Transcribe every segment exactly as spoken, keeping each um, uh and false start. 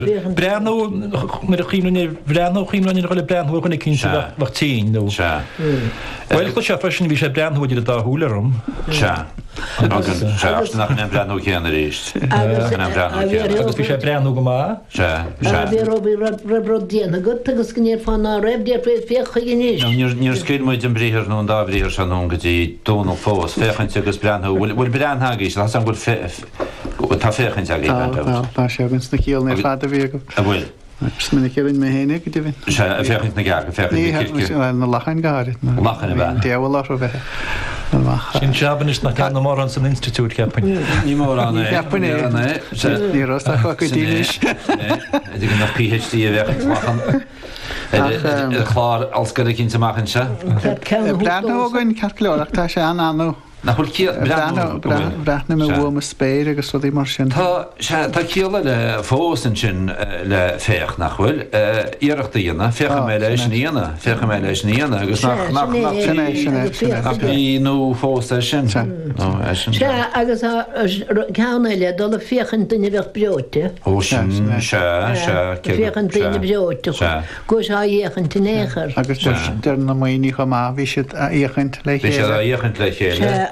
Breanú mar a chiimne breanú chiimlein roiile breanú chuna cin vaccín nó. Weil go se fashion bhí sé breanúidir a dáthúlarm. Se. Agus nach an breanú chéan éist. Agus bhí sé breanú go má? Se. Bhí robí ribro déana go tugus gníir fanna raibh déir fé fécha gníis. Níor scéil muid an bríhir nó an dábríhir san nó gotí dónal fós féchant agus breanú bhfuil breanthagéis has an bhfuil tá féchant a gé. Tá sé gans na cíal na fada bhí go. A bhfuil. Smina céann mé héna go dtíhann. Se a féchant na gaga féchant na lachan gáirid. Lachan a bheith. Déhfuil lá a bheith. Sin seaban is na gan mór an san institút ceappain. Ní mór an é. Ceappain é. Ní rosta chu go dtíis. Idir na PhD a bheith lachan. Chlár als go cinnta machchan se. Breanógainn ceartleoach tá sé an anú. Na chuil cí Breithna me bhua a spéir agus rudí mar sin. Tá cíala le fósan sin le féch nach bhfuil iireachta dhéana, fécha mé leis níana, fécha mé leis níana agus nach bhí nó fósta sin. Se agus ceannaile dul a féchan duine bheith breote. Ó sin se féchan duine breote go se dhéchan tinnéchar. Agus der na maoí go má bhí siad a dhéchant le chéile. Bhí sé a dhéchant le chéile.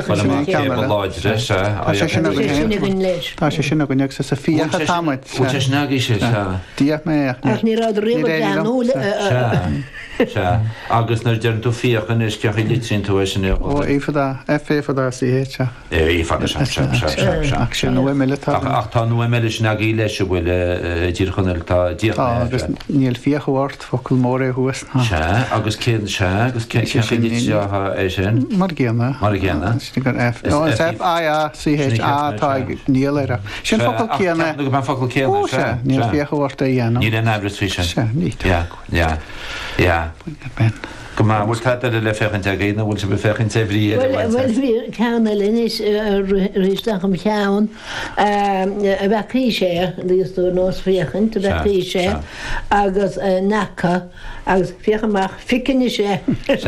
Tá sé sinna goneag sa sa fiacha táid. Bú snagí sé Díach mé ach ní rád riba deanúla se agus nar dearn tú fiachan is ceach litrin tú sin ó éfadá éfadá sí héte. É ífada ach sin nó meile ach tá nó meile snagí leis se bhfuil ddíchanil tá díach agus níl fiachhhart focail mór é thuas. Se agus cén se agus ceach é sin. Mar géanna. Mar géanna. F A C H A tá níl éire. Sin focail céanna. Nu go focail céanna se. Níl fiachhhart é dhéanam. Ní an abras fi sin. Ní. Ja. Ja. Go má bhil chatta le fechan a géna bhfuil se be fechan sé bhrí. Well bhí ceanna linis ríisteacham cheann a bheitcí sé díosú nós fiochan a bheitcí sé agus nacha agus fiochamach ficine sé.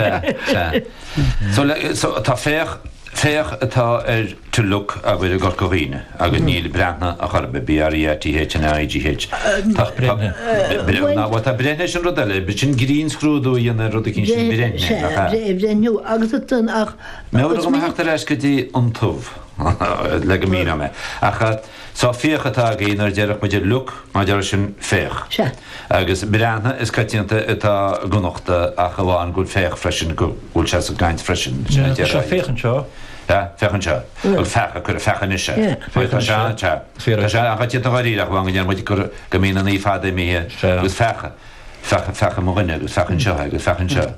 Tá féch féch atá ar tú look a bhfuil a gorcohíine agus níl brena a charbe B R I T H and I G H. Tá brenne. Tá brenne sin rodile, be sin grín scrúdú dhéana rud cinn sin brenne. Brenú agus tun ach. Mé go heachtar eis go dtí an tumh le go mína me. Acha tá féchatá géanaar dearach muidir look má dear sin féch. Agus brena is caitianta atá gunachta a chaháin go féch freisin go bhúil se a gaiint freisin. Se féchan seo? Ja, fechan seo. Ul fecha chu fechan is se. Fechan se. Fechan se. A chaitianta garíach bhain gnéar muidir gur go mína í fada mí gus fecha. Fecha fecha mo rinne agus fechan seo agus fechan seo.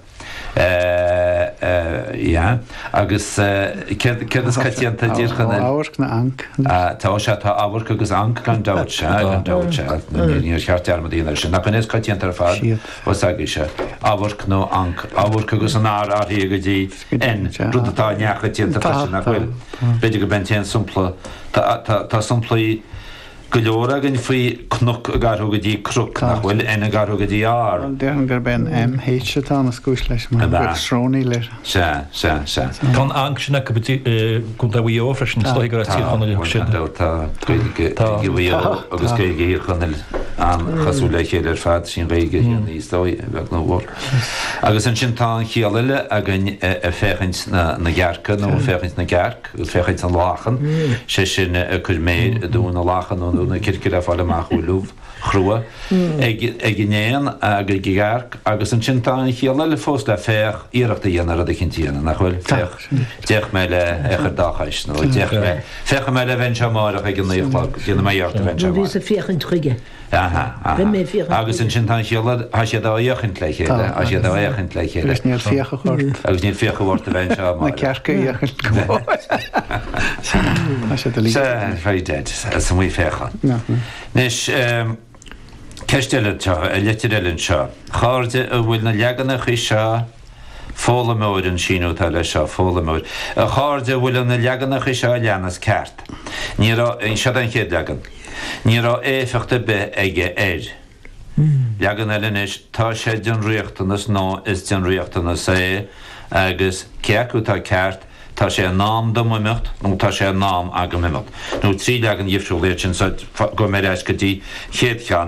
Ja, agus cedas caitianta díirchan áhar na anc. Tá se tá áhar agus anc gan dat se gan dat se níor cheart armad íonar sin. Na chunéis caitianta ar fad was agé se áhar nó anc áhar agus an ár áí go dtí in rudatá necha tíanta fe nach bhfuil beidir go bentéan sumpla tá sumplaí go leor agin faoi cnoc a garthú go dtí cruc nach bhfuil ina garthú go dtí ár. Déan gur ben M H tá na scúis leis mar srónaí leir. Se, se, se. Tá ang sinna go chun a bhío freisin slá go tíchanna le sin. Tá bhío agus go híchanil an chasú le chéad ar fad sin réige níos dói bheith nó bhór. Agus an sin tá chiaile a gin féchaint na gearcha nó féchaint na gearc, agus féchaint an láchan, sé sin chur méid a dún na láchan na kirkir a fáile amach úlúh chrua ag gnéan a go gearc agus an sin tá chiaile le fós le féch íireachta dhéanaar a cintíana nach bhfuil fech deich meile echar dáchais nó fecha meile bhain seáach ag an íochtá dhéana maiarta bhain seáach. Bhí sa féchan chuige. Agus an sin tá chiaile a sé dá dhéchant le chéile a sé dá dhéchant le chéile. Agus níl fécha chót. Agus níl fécha chót a bhain seáach. Na cearca dhéchant go. Very dead, as mwy fecha. Nes, ceistile ta, a letirelin seo. Charde a bhfuil na leganna chi seo fóla mór an sinú tá le seo, fóla mór. A charde bhfuil na leganna chi seo leanas ceart. Ní rá, in seo an chéad legan. Ní rá éfechta be aige éir. Legan elinis, tá sé den riachtanas nó is den riachtanas é, agus ceacú tá ceart tá sé nám do muimecht nó tá sé nám aga mimimecht. nó trí legan dhéifsúléir sin go mé go dtí chéad chean